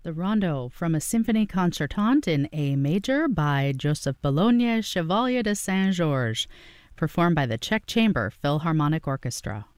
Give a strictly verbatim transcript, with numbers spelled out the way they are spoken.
The Rondo from a Symphonie Concertante in A major by Joseph Bologna, Chevalier de Saint-Georges, performed by the Czech Chamber Philharmonic Orchestra.